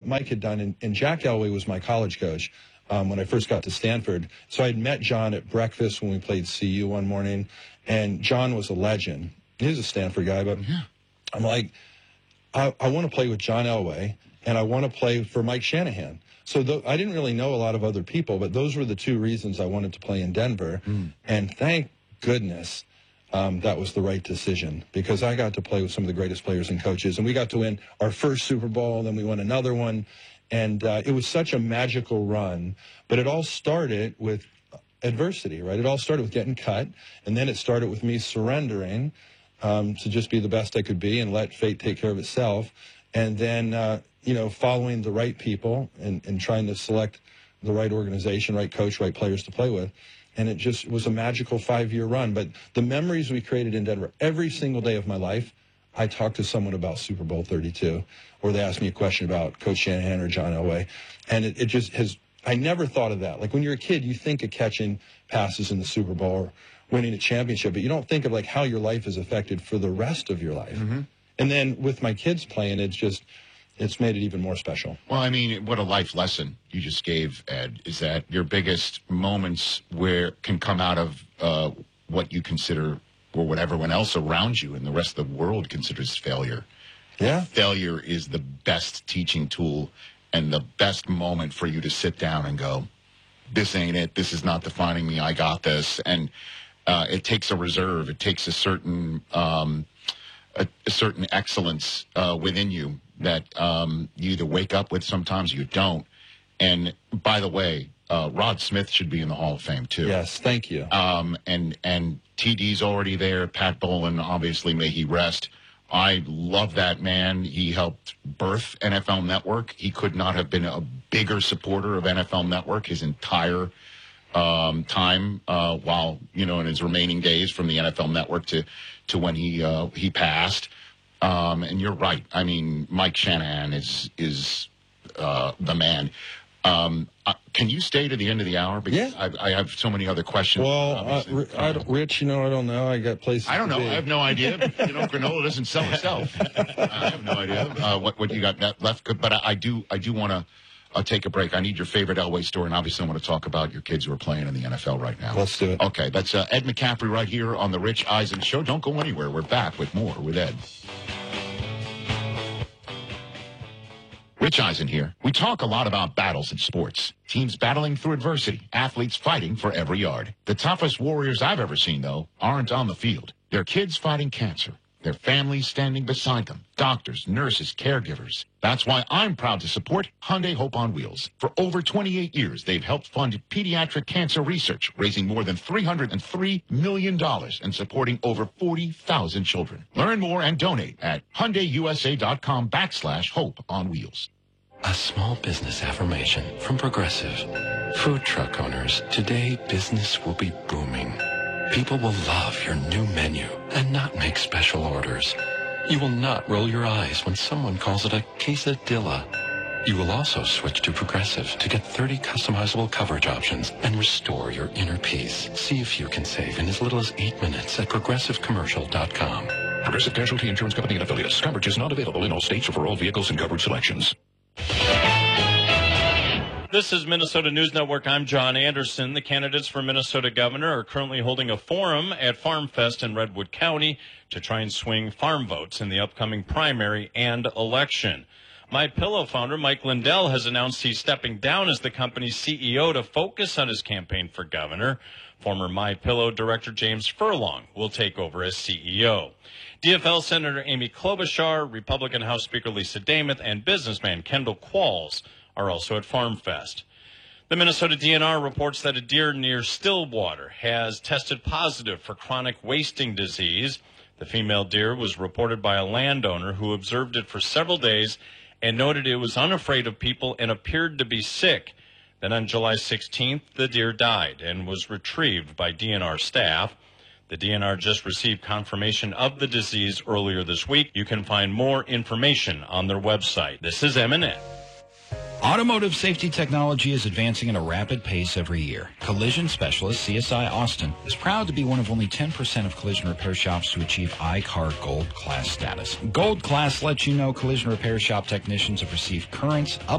Mike had done, and Jack Elway was my college coach when I first got to Stanford. So I'd met John at breakfast when we played CU one morning, and John was a legend. He was a Stanford guy, but I'm like, I want to play with John Elway, and I want to play for Mike Shanahan. So I didn't really know a lot of other people, but those were the two reasons I wanted to play in Denver. And thank goodness that was the right decision, because I got to play with some of the greatest players and coaches, and we got to win our first Super Bowl, then we won another one, and it was such a magical run. But it all started with adversity, right? It all started with getting cut, and then it started with me surrendering to just be the best I could be and let fate take care of itself, and then following the right people and trying to select the right organization, right coach, right players to play with. And it just was a magical 5-year run. But the memories we created in Denver, every single day of my life, I talked to someone about Super Bowl 32, or they asked me a question about Coach Shanahan or John Elway. And it just has, I never thought of that. Like when you're a kid, you think of catching passes in the Super Bowl or winning a championship, but you don't think of like how your life is affected for the rest of your life. And then with my kids playing, it's made it even more special. Well, I mean, what a life lesson you just gave, Ed, is that your biggest moments can come out of what you consider, or what everyone else around you and the rest of the world considers failure. Yeah. Failure is the best teaching tool and the best moment for you to sit down and go, this ain't it. This is not defining me. I got this. And it takes a reserve. It takes a certain excellence within you that you either wake up with, sometimes you don't. And by the way, Rod Smith should be in the Hall of Fame too. Yes, thank you. And TD's already there. Pat Bowlen, obviously, may he rest. I love that man. He helped birth NFL Network. He could not have been a bigger supporter of NFL Network his entire time while, in his remaining days from the NFL Network to when he passed. And you're right. I mean, Mike Shanahan is the man. Can you stay to the end of the hour? Because yeah. I have so many other questions. Well, Rich, I don't know. I got places. I don't know. I have no idea. Granola doesn't sell itself. I have no idea what you got left. But I do want to take a break. I need your favorite Elway story, and obviously I want to talk about your kids who are playing in the NFL right now. Let's do it. Okay, that's Ed McCaffrey right here on the Rich Eisen Show. Don't go anywhere. We're back with more with Ed. Rich Eisen here. We talk a lot about battles in sports. Teams battling through adversity. Athletes fighting for every yard. The toughest warriors I've ever seen, though, aren't on the field. They're kids fighting cancer. Their families standing beside them. Doctors, nurses, caregivers. That's why I'm proud to support Hyundai Hope on Wheels. For over 28 years, they've helped fund pediatric cancer research, raising more than $303 million and supporting over 40,000 children. Learn more and donate at HyundaiUSA.com/Hope on Wheels. A small business affirmation from Progressive. Food truck owners, today business will be booming. People will love your new menu and not make special orders. You will not roll your eyes when someone calls it a quesadilla. You will also switch to Progressive to get 30 customizable coverage options and restore your inner peace. See if you can save in as little as 8 minutes at ProgressiveCommercial.com. Progressive Casualty Insurance Company and affiliates. Coverage is not available in all states or for all vehicles and coverage selections. This is Minnesota News Network. I'm John Anderson. The candidates for Minnesota governor are currently holding a forum at Farm Fest in Redwood County to try and swing farm votes in the upcoming primary and election. MyPillow founder Mike Lindell has announced he's stepping down as the company's CEO to focus on his campaign for governor. Former MyPillow director James Furlong will take over as CEO. DFL Senator Amy Klobuchar, Republican House Speaker Lisa Dameth, and businessman Kendall Qualls are also at Farm Fest. The Minnesota DNR reports that a deer near Stillwater has tested positive for chronic wasting disease. The female deer was reported by a landowner who observed it for several days and noted it was unafraid of people and appeared to be sick. Then on July 16th, the deer died and was retrieved by DNR staff. The DNR just received confirmation of the disease earlier this week. You can find more information on their website. This is MNN. Automotive safety technology is advancing at a rapid pace every year. Collision specialist CSI Austin is proud to be one of only 10% of collision repair shops to achieve I-CAR Gold Class status. Gold Class lets you know collision repair shop technicians have received currents,